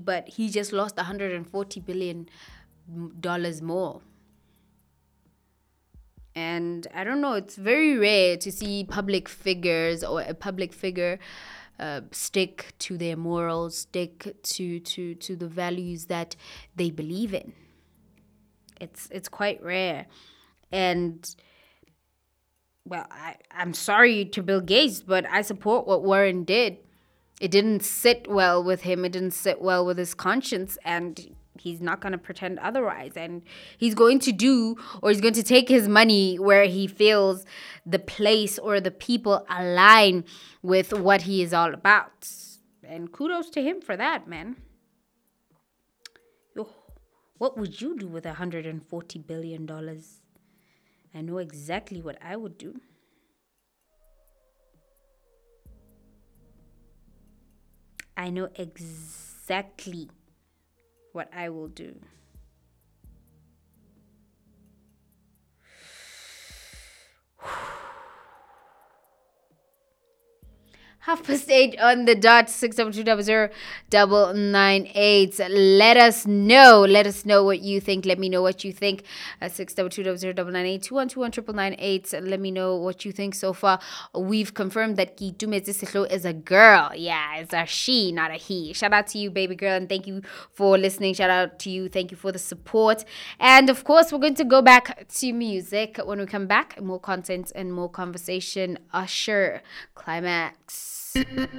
but he just lost $140 billion more. And I don't know, it's very rare to see public figures or a public figure stick to their morals, stick to the values that they believe in. It's quite rare. And well, I'm sorry to Bill Gates, but I support what Warren did. It didn't sit well with him. It didn't sit well with his conscience, and he's not going to pretend otherwise. And he's going to do, or he's going to take his money where he feels the place or the people align with what he is all about. And kudos to him for that, man. Yo, what would you do with $140 billion? I know exactly what I would do. I know exactly what I will do. 8:30 on the dot. 622009998. Let us know. Let us know what you think. Let me know what you think. 622009998. 2121998. Let me know what you think so far. We've confirmed that Kitumetse Sihlo is a girl. Yeah, it's a she, not a he. Shout out to you, baby girl, and thank you for listening. Shout out to you. Thank you for the support. And of course, we're going to go back to music when we come back. More content and more conversation. Usher, Climax.